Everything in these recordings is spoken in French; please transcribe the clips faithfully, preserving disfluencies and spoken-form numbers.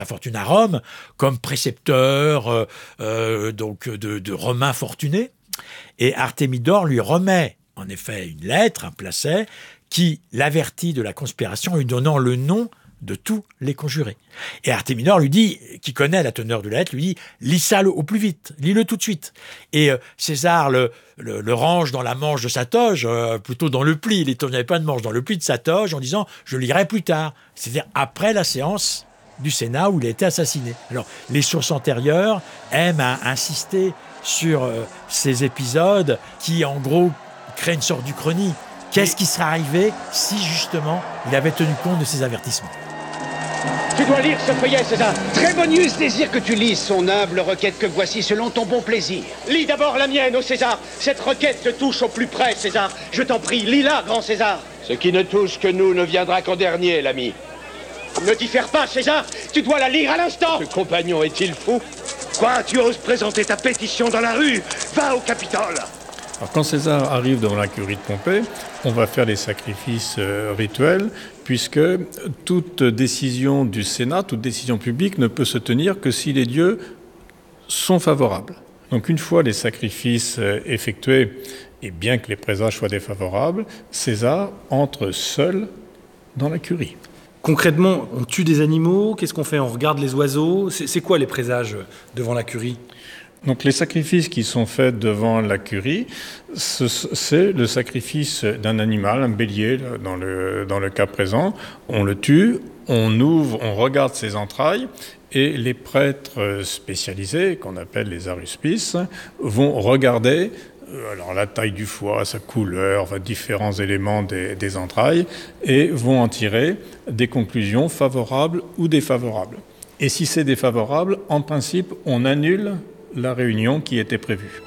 fortune à Rome comme précepteur euh, euh, donc de, de Romains fortunés. Et Artémidore lui remet en effet une lettre, un placet, qui l'avertit de la conspiration, lui donnant le nom de tous les conjurés. Et Artémidore lui dit, qui connaît la teneur de la lettre, lui dit « lis ça au plus vite, lis-le tout de suite ». Et euh, César le, le, le range dans la manche de sa toge, euh, plutôt dans le pli, il n'y avait pas de manche, dans le pli de sa toge, en disant « je lirai plus tard », c'est-à-dire après la séance du Sénat où il a été assassiné. Alors, les sources antérieures aiment à insister sur euh, ces épisodes qui, en gros, créent une sorte d'uchronie. Qu'est-ce qui serait arrivé si, justement, il avait tenu compte de ces avertissements ? Tu dois lire ce feuillet, César. Trébonius désire que tu lises son humble requête que voici selon ton bon plaisir. Lis d'abord la mienne, ô César. Cette requête te touche au plus près, César. Je t'en prie, lis-la, grand César. Ce qui ne touche que nous ne viendra qu'en dernier, l'ami. Ne diffère pas, César. Tu dois la lire à l'instant. Ce compagnon est-il fou ? Quoi, tu oses présenter ta pétition dans la rue ? Va au Capitole. Alors, quand César arrive devant la curie de Pompée, on va faire les sacrifices euh, rituels, puisque toute décision du Sénat, toute décision publique ne peut se tenir que si les dieux sont favorables. Donc une fois les sacrifices euh, effectués, et bien que les présages soient défavorables, César entre seul dans la curie. Concrètement, on tue des animaux, qu'est-ce qu'on fait ? On regarde les oiseaux ? C'est, c'est quoi les présages devant la curie ? Donc les sacrifices qui sont faits devant la curie, ce, c'est le sacrifice d'un animal, un bélier dans le, dans le cas présent. On le tue, on ouvre, on regarde ses entrailles et les prêtres spécialisés, qu'on appelle les aruspices, vont regarder alors, la taille du foie, sa couleur, enfin, différents éléments des, des entrailles et vont en tirer des conclusions favorables ou défavorables. Et si c'est défavorable, en principe, on annule la réunion qui était prévue.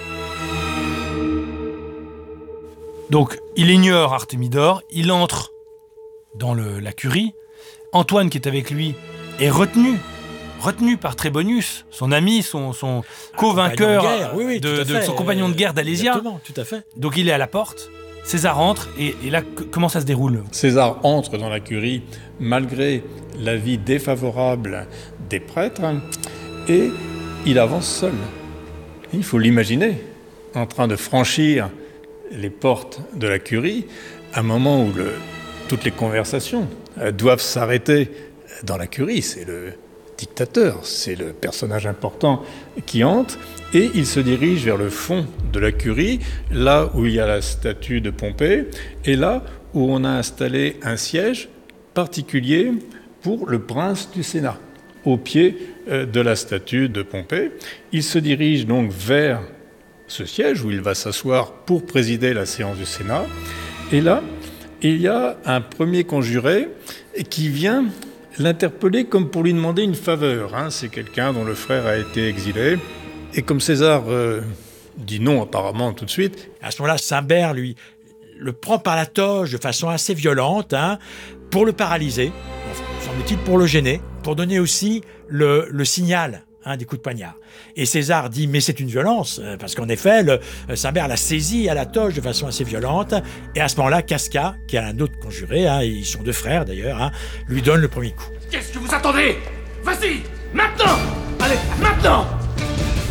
Donc, il ignore Artémidore, il entre dans le, la curie. Antoine, qui est avec lui, est retenu, retenu par Trébonius, son ami, son, son co-vainqueur, de, guerre, oui, oui, de, de son compagnon de guerre d'Alésia. Exactement, tout à fait. Donc, il est à la porte. César entre, et, et là, que, comment ça se déroule ? César entre dans la curie, malgré l'avis défavorable des prêtres, et il avance seul. Il faut l'imaginer, en train de franchir les portes de la curie, à un moment où le, toutes les conversations doivent s'arrêter dans la curie. C'est le dictateur, c'est le personnage important qui entre, et il se dirige vers le fond de la curie, là où il y a la statue de Pompée, et là où on a installé un siège particulier pour le prince du Sénat, au pied de la statue de Pompée. Il se dirige donc vers ce siège où il va s'asseoir pour présider la séance du Sénat. Et là, il y a un premier conjuré qui vient l'interpeller comme pour lui demander une faveur. Hein. C'est quelqu'un dont le frère a été exilé. Et comme César euh, dit non apparemment tout de suite. À ce moment-là, Cimber, lui, le prend par la toge de façon assez violente, hein, pour le paralyser, semble-t-il pour le gêner, pour donner aussi le, le signal, hein, des coups de poignard. Et César dit, mais c'est une violence, parce qu'en effet, le, Cimber l'a saisi à la toge de façon assez violente, et à ce moment-là, Casca, qui est un autre conjuré, hein, ils sont deux frères d'ailleurs, hein, lui donne le premier coup. Qu'est-ce que vous attendez ? Vas-y, maintenant ! Allez, maintenant ! Ah !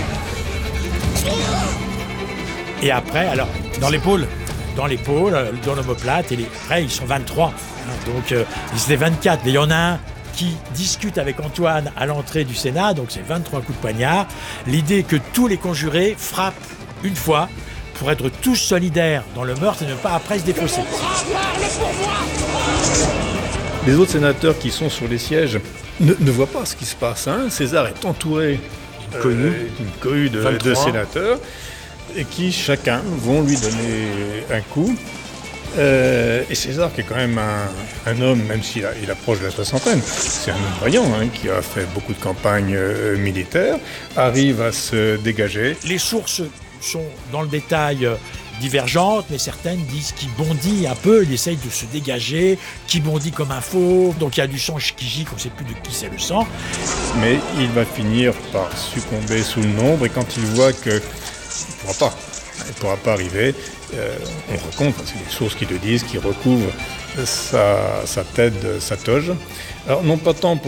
Et après, alors, dans l'épaule dans l'épaule, dans l'omoplate, et les, après, ils sont vingt-trois. Hein, donc, euh, ils étaient vingt-quatre, mais il y en a un qui discute avec Antoine à l'entrée du Sénat, donc c'est vingt-trois coups de poignard. L'idée que tous les conjurés frappent une fois pour être tous solidaires dans le meurtre et ne pas après se défausser. Les autres sénateurs qui sont sur les sièges ne, ne voient pas ce qui se passe. Hein. César est entouré euh, d'une cohue de, de sénateurs et qui, chacun, vont lui donner un coup. Euh, et César, qui est quand même un, un homme, même s'il a, il approche de la soixantaine, c'est un homme vaillant, hein, qui a fait beaucoup de campagnes euh, militaires, arrive à se dégager. Les sources sont dans le détail euh, divergentes, mais certaines disent qu'il bondit un peu, il essaye de se dégager, qu'il bondit comme un fauve, donc il y a du sang qui gicle, on ne sait plus de qui c'est le sang. Mais il va finir par succomber sous le nombre, et quand il voit qu'il ne pourra pas, il ne pourra pas arriver, euh, on raconte, c'est les sources qui le disent, qu'il recouvre sa, sa tête, sa toge. Alors non pas tant pour